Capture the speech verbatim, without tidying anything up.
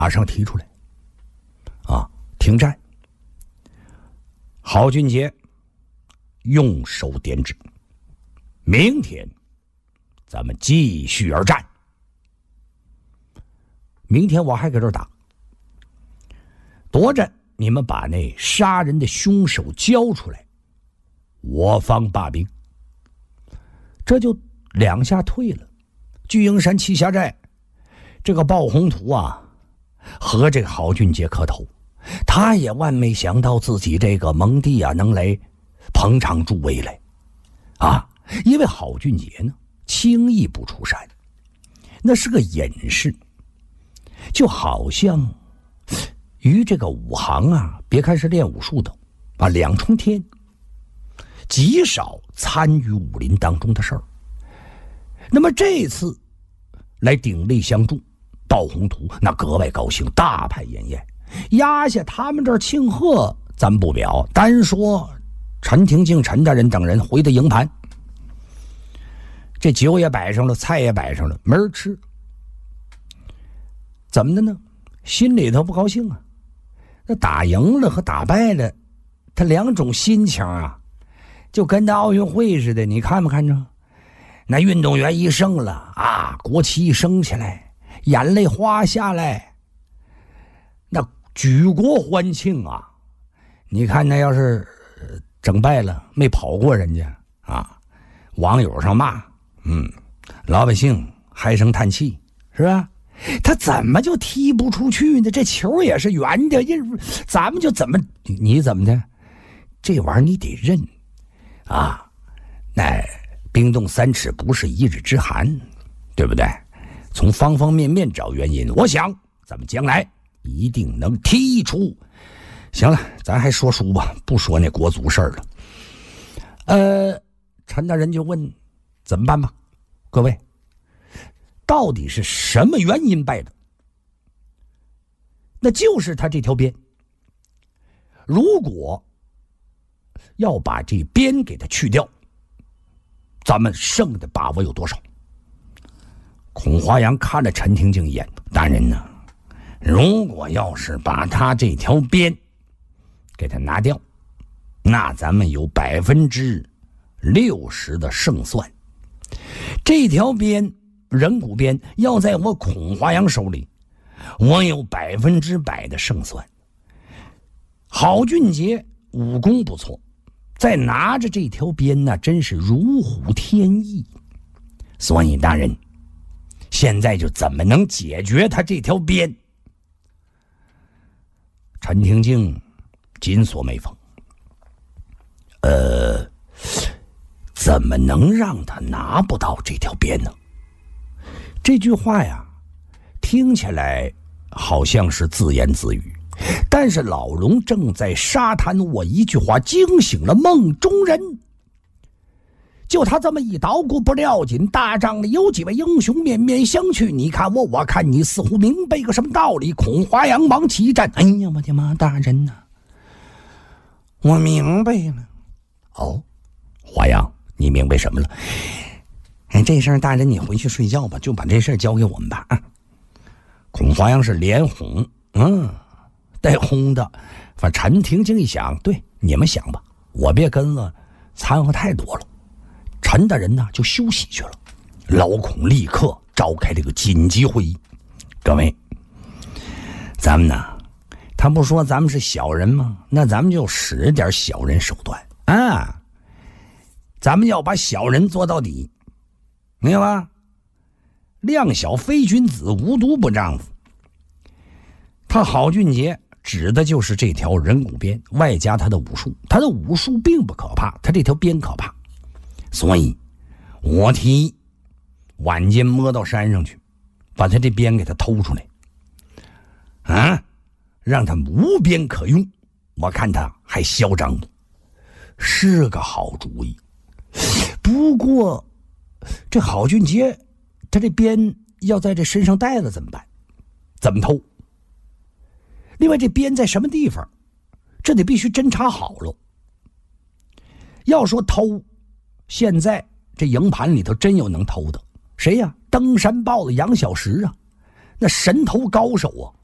马上提出来，啊，停战。郝俊杰用手点指，明天咱们继续而战。明天我还搁这儿打，夺着你们把那杀人的凶手交出来，我方罢兵。这就两下退了。巨鹰山栖霞寨这个鲍宏图啊，和这个郝俊杰磕头，他也万没想到自己这个蒙弟啊能来捧场助威来啊！因为郝俊杰呢轻易不出山，那是个隐士，就好像于这个武行啊，别看是练武术的啊，两重天，极少参与武林当中的事儿。那么这次来鼎力相助，鲍宏图那格外高兴，大排宴宴，压下他们这儿庆贺咱不表，单说陈廷敬陈大人等人回的营盘，这酒也摆上了，菜也摆上了，没人吃。怎么的呢？心里头不高兴啊。那打赢了和打败了，他两种心情啊，就跟那奥运会似的，你看没看着？那运动员一胜了啊，国旗一升起来，眼泪哗下来，那举国欢庆啊！你看那要是整败了，没跑过人家啊，网友上骂，嗯，老百姓唉声叹气，是吧？他怎么就踢不出去呢？这球也是圆的，咱们就怎么你怎么的？这玩意儿你得认啊！那冰冻三尺不是一日之寒，对不对？从方方面面找原因，我想咱们将来一定能踢出。行了，咱还说书吧，不说那国足事儿了。呃，陈大人就问怎么办吧？各位，到底是什么原因败的？那就是他这条鞭。如果要把这鞭给他去掉，咱们胜的把握有多少？孔华阳看了陈廷敬一眼，大人呢，如果要是把他这条鞭给他拿掉，那咱们有百分之六十的胜算。这条鞭人骨鞭要在我孔华阳手里，我有百分之百的胜算。郝俊杰武功不错，再拿着这条鞭呢，真是如虎添翼。所以大人，现在就怎么能解决他这条鞭？陈廷敬紧锁眉峰，呃，怎么能让他拿不到这条鞭呢？这句话呀，听起来好像是自言自语，但是老荣正在沙滩卧，一句话惊醒了梦中人。就他这么一捣鼓不要紧，大帐里有几位英雄面面相觑，你看我，我看你，似乎明白个什么道理。孔华阳忙起一站，哎呀，我的妈，大人呐、啊，我明白了。哦，华阳，你明白什么了？哎，这事儿大人你回去睡觉吧，就把这事儿交给我们吧。啊，孔华阳是连哄，嗯，带轰的。反正陈廷敬一想，对，你们想吧，我别跟了掺和太多了。陈大人呢就休息去了，老孔立刻召开这个紧急会议。各位，咱们呢，他不说咱们是小人吗？那咱们就使点小人手段啊！咱们要把小人做到底，明白吧？量小非君子，无毒不丈夫。他郝俊杰指的就是这条人骨鞭，外加他的武术。他的武术并不可怕，他这条鞭可怕。所以我提议晚间摸到山上去，把他这鞭给他偷出来啊，让他无鞭可用，我看他还嚣张不？是个好主意。不过这郝俊杰他这鞭要在这身上带了怎么办？怎么偷？另外这鞭在什么地方，这得必须侦查好了。要说偷，现在这营盘里头真有能偷的，谁呀？登山豹子杨小石啊，那神偷高手啊！